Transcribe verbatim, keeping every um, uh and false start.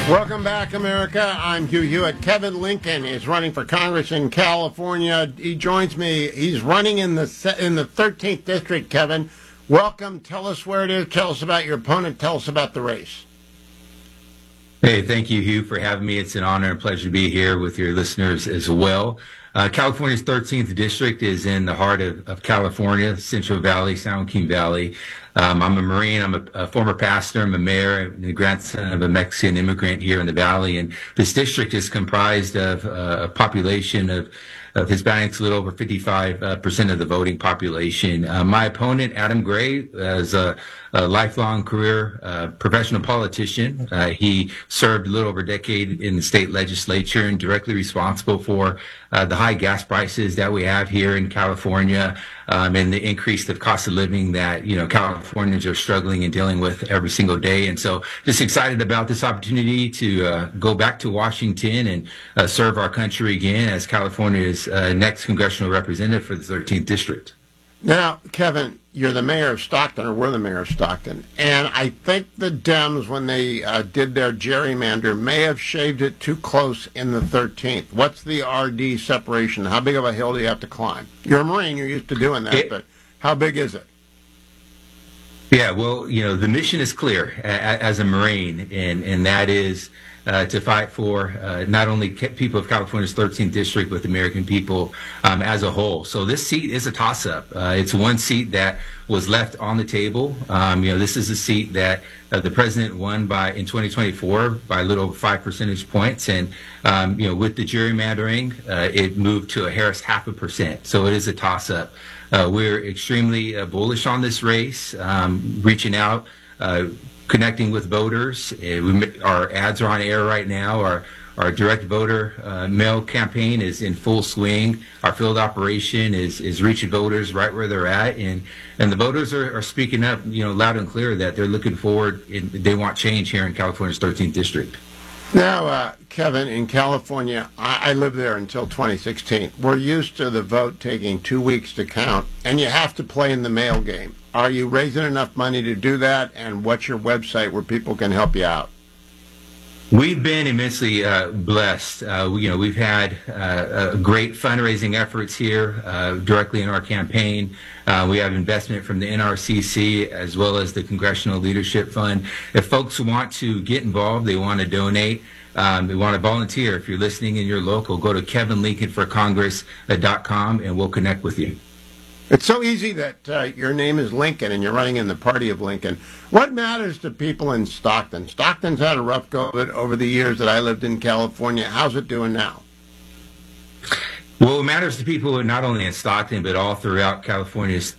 Welcome back, America. I'm Hugh Hewitt. Kevin Lincoln is running for Congress in California. He joins me. He's running in the in the thirteenth district. Kevin, welcome. Tell us where it is. Tell us about your opponent. Tell us about the race. Hey, thank you, Hugh, for having me. It's an honor and pleasure to be here with your listeners as well. Uh, California's thirteenth district is in the heart of, of California, Central Valley, San Joaquin Valley. Um, I'm a Marine. I'm a, a former pastor. I'm a mayor, the grandson of a Mexican immigrant here in the Valley. And this district is comprised of uh, a population of, of Hispanics, a little over fifty-five percent of the voting population. Uh, my opponent, Adam Gray, is a, a lifelong career uh, professional politician. Uh, he served a little over a decade in the state legislature and directly responsible for uh, the high gas prices that we have here in California, um, and the increase of cost of living that, you know, Californians are struggling and dealing with every single day. And so just excited about this opportunity to uh, go back to Washington and uh, serve our country again as California's uh, next congressional representative for the thirteenth district. Now, Kevin, you're the mayor of Stockton, or we're the mayor of Stockton, and I think the Dems, when they uh, did their gerrymander, may have shaved it too close in the thirteenth. What's the R D separation? How big of a hill do you have to climb? You're a Marine, you're used to doing that, it, but how big is it? Yeah, well, you know, the mission is clear as a Marine, and, and that is uh, to fight for uh, not only people of California's thirteenth district, but the American people um, as a whole. So this seat is a toss-up. Uh, it's one seat that was left on the table. Um, you know, this is a seat that uh, the president won by in twenty twenty-four by a little over five percentage points, and um, you know, with the gerrymandering, uh, it moved to a Harris half a percent. So it is a toss-up. Uh, we're extremely uh, bullish on this race, um, reaching out, uh, connecting with voters. Uh, we, our ads are on air right now. Our our direct voter uh, mail campaign is in full swing. Our field operation is is reaching voters right where they're at, and and the voters are, are speaking up, you know, loud and clear that they're looking forward and they want change here in California's thirteenth district. Now, uh, Kevin, in California, I, I lived there until twenty sixteen. We're used to the vote taking two weeks to count, and you have to play in the mail game. Are you raising enough money to do that, and what's your website where people can help you out? We've been immensely uh, blessed. Uh, we, you know, we've had uh, uh, great fundraising efforts here uh, directly in our campaign. Uh, we have investment from the N R C C as well as the Congressional Leadership Fund. If folks want to get involved, they want to donate, um, they want to volunteer, if you're listening in your local, go to kevin lincoln for congress dot com and we'll connect with you. It's so easy that uh, your name is Lincoln and you're running in the party of Lincoln. What matters to people in Stockton? Stockton's had a rough go of it over the years that I lived in California. How's it doing now? Well, it matters to people not only in Stockton, but all throughout California's